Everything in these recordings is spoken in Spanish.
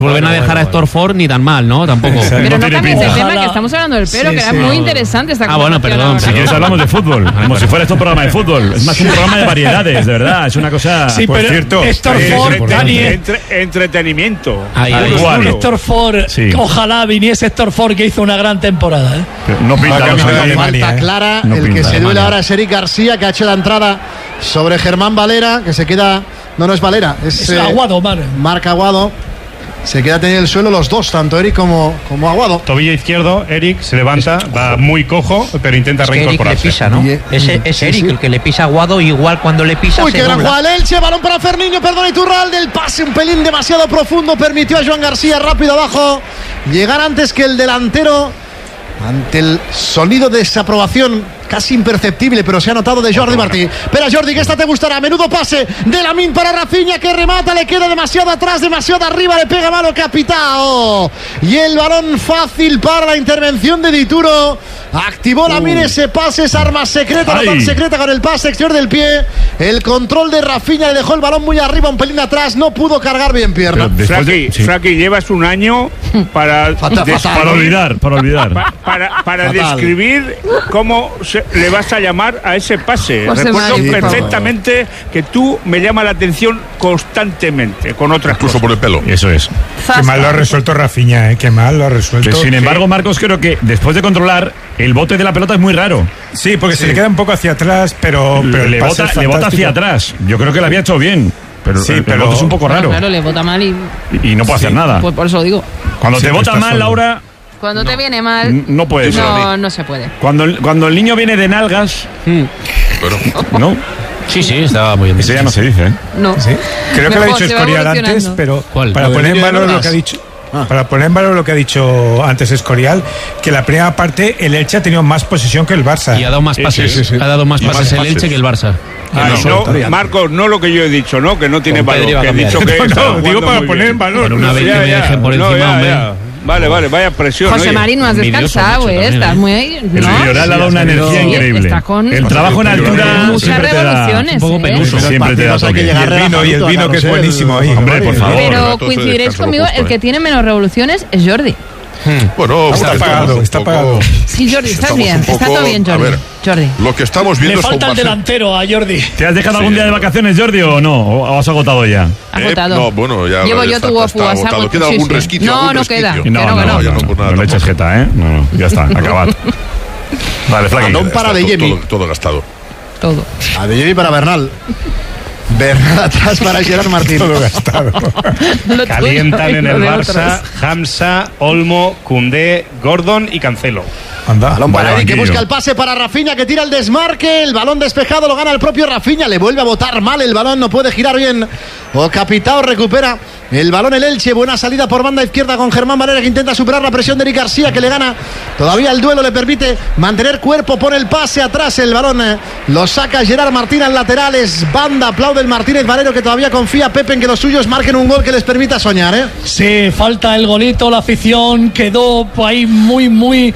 Vuelven a dejar a Héctor Ford ni tan mal, ¿no? Tampoco. Pero no cambies de tema, Ojalá. que estamos hablando del pelo, Sí, que era sí. muy interesante esta Bueno, conversación perdón. ahora. Si Si quieres hablamos de fútbol, como si fuera esto un programa de fútbol. Es más un programa de variedades, de verdad. Es una cosa... Sí, Por pero cierto, Héctor Ford, Dani, entretenimiento. Ahí, Tal ahí. cual. Héctor Ford, Sí. ojalá viniese Héctor Ford, que hizo una gran temporada. No pinta Va los camino de años. Alemania. Falta clara. No El que pinta se duele Alemania. ahora es Eric García, que ha hecho la entrada sobre Germán Valera, que se queda. No es Valera, Es Aguado, madre. Marc Aguado. Se queda teniendo el suelo los dos, tanto Eric como Aguado. Tobillo izquierdo, Eric se levanta, va muy cojo, pero intenta Es que Eric le reincorporarse. pisa, ¿no? Oye, Es sí, Eric sí. el que le pisa a Aguado, igual cuando le pisa Uy, se qué gran dobla. jugada el Elche, balón para Ferniño, perdón, Iturralde, el pase un pelín demasiado profundo, permitió a Joan García rápido abajo llegar antes que el delantero, ante el sonido de desaprobación casi imperceptible, pero se ha notado de Jordi Martí. Espera, Jordi, que esta te gustará. Menudo pase de Lamine para Rafinha, que remata, le queda demasiado atrás, demasiado arriba, le pega malo Capitao. Y el balón fácil para la intervención de Dituro. Activó Lamine ese pase, esa arma secreta, no tan Ay. secreta con el pase exterior del pie. El control de Rafinha le dejó el balón muy arriba, un pelín atrás, no pudo cargar bien pierna. Pero después de- sí. Fraki, llevas un año para Fatal. Para olvidar. para Fatal. describir cómo le vas a llamar a ese pase. José Recuerdo Mari, por perfectamente que tú me llamas la atención constantemente con otras Incluso cosas. por el pelo. Eso es. Qué mal lo ha resuelto Rafinha, qué mal lo ha resuelto. Pero, sin embargo, Marcos, creo que después de controlar, el bote de la pelota es muy raro. Sí, porque se le queda un poco hacia atrás, pero el le pase bota, es le bota fantástico. hacia atrás. Yo creo que lo había hecho bien. Pero Sí, el pero- bote es un poco raro. Claro, le vota mal y Y no puede hacer nada. pues por eso lo digo. Cuando te Siempre bota está mal, solo. Laura, Cuando te viene mal, no puede ser. no se puede. Cuando el niño viene de nalgas, Pero ¿no? Sí, estaba muy bien. Eso ya no se dice, ¿eh? No. Sí. Creo que lo ha Mejor, dicho se va Escorial evolucionando. antes, pero ¿Cuál? para ¿Lo del poner en vídeo de valor lo Navas? que ha dicho. Para poner en valor lo que ha dicho antes Escorial, que la primera parte el Elche ha tenido más posesión que el Barça. Y ha dado más pases. sí, sí. Ha dado más Y pases más el pases. Elche que el Barça. No, Marcos, no lo que yo he dicho, ¿no? Que no tiene Con Pedri valor. va a Que he cambiar. dicho que No, está digo jugando para muy poner bien. en valor. Por una vez que me dejen por encima, hombre. Vale, vaya presión. José oye. Mari, no has Envidioso descansado, mucho güey. también, Estás ¿eh? muy... El ¿no? Villarreal le ha dado una energía Sí, increíble. está con- El trabajo en altura Muchas siempre te da. revoluciones, un poco ¿eh? penoso. Pero Siempre te da partidos hay que toque. llegar Y el vino, relajadito a que es Carrusel, buenísimo ahí. José Hombre, Mari. por favor. Pero rato se coincidiréis descansa lo conmigo, justo, el que ¿eh? tiene menos revoluciones es Jordi. bueno, Está apagado, está apagado. Sí, Jordi, estás estamos bien. un Está poco- todo bien, a Jordi. ver. Jordi. Lo que estamos Le viendo falta el delantero a Jordi. ¿Te has dejado algún día de vacaciones, Jordi, o no? ¿O has agotado ya? Agotado. no, bueno, ya Llevo yo está- tu está WhatsApp. agotado. ¿Queda algún resquicio? No, algún no queda. resquicio? Que no, que no. ya no, pues nada, no le eches tampoco. jeta, ¿eh? No, ya está, acabad. Vale, Flaqui. Balón para Está De Jemi. todo gastado. Todo. A De Jemi para Bernal. Bernal atrás para Gerard Martín. Todo gastado. Lo tuyo Calientan y en lo el de Barça otros. Hamza, Olmo, Koundé, Gordon y Cancelo. Balón para Vaya Eric, que banquillo. busca el pase para Rafinha, que tira el desmarque. El balón despejado lo gana el propio Rafinha. Le vuelve a botar mal el balón, no puede girar bien. O Capitao recupera el balón el Elche. Buena salida por banda izquierda con Germán Valera, que intenta superar la presión de Eric García, que le gana. Todavía el duelo le permite mantener cuerpo, pone el pase atrás. El balón lo saca Gerard Martín al lateral. Es banda, aplaude el Martínez Valero, que todavía confía Pepe en que los suyos marquen un gol que les permita soñar, ¿eh? Sí, falta el golito, la afición quedó ahí muy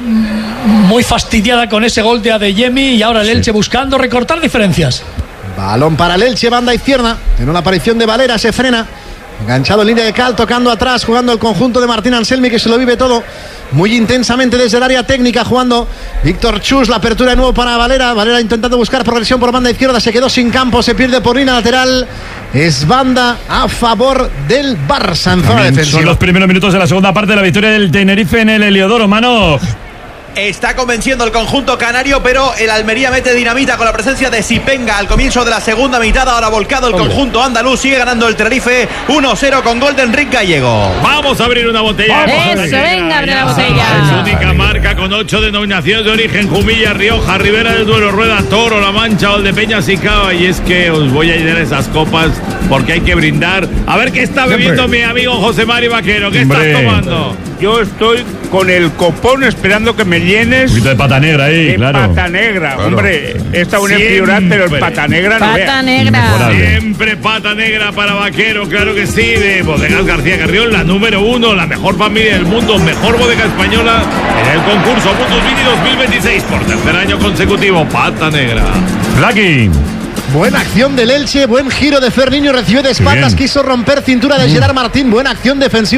fastidiada con ese gol de Adeyemi y ahora el Elche buscando recortar diferencias. Balón para el Elche, banda izquierda. En una aparición de Valera se frena. Enganchado en línea de cal, tocando atrás, jugando el conjunto de Martín Anselmi, que se lo vive todo muy intensamente desde el área técnica, jugando Víctor Chus, la apertura de nuevo para Valera. Valera intentando buscar progresión por banda izquierda, se quedó sin campo, se pierde por línea lateral. Es banda a favor del Barça en zona También defensiva. son los primeros minutos de la segunda parte de la victoria del Tenerife en el Heliodoro, mano. Está convenciendo el conjunto canario, pero el Almería mete dinamita con la presencia de Sipenga al comienzo de la segunda mitad. Ahora volcado el conjunto andaluz, sigue ganando el Tenerife 1-0 con gol de Enrique Gallego. Vamos a abrir una botella. Eso, venga, abre la botella. Es única marca con 8 denominaciones de origen: Jumilla, Rioja, Ribera del Duero, Rueda, Toro, La Mancha, Valdepeñas y Cava. Y es que os voy a llenar esas copas porque hay que brindar. A ver qué está bebiendo mi amigo José Mari Vaquero. ¿Qué estás tomando? Yo estoy con el copón esperando que me llenes Un poquito de pata negra ahí, de claro. pata negra. Claro. Hombre, esta una figurar, pero el pata negra no Pata vea. negra. Inmejorable. Siempre pata negra para Vaquero, claro que sí, de Bodegas García Carrión, la número 1, la mejor familia del mundo, mejor bodega española en el concurso Mundus Vini 2026 por tercer año consecutivo. Pata negra. Lucky. Buena acción del Elche, buen giro de Ferniño, recibió de espaldas, quiso romper cintura de Gerard Martín, buena acción defensiva